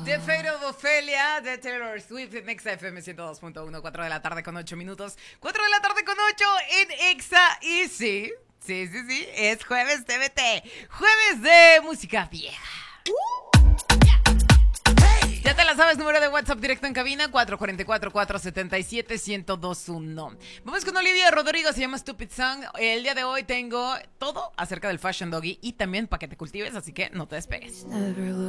The Fate of Ophelia de Taylor Swift en Exa FM 102.1, 4 de la tarde con 8 minutos. 4 de la tarde con 8 en Exa y sí, es jueves TBT, jueves de música vieja. Ya te la sabes, número de WhatsApp directo en cabina, 444-477-1021. Vamos con Olivia Rodrigo, se llama Stupid Song. El día de hoy tengo todo acerca del Fashion Doggy y también para que te cultives, así que no te despegues.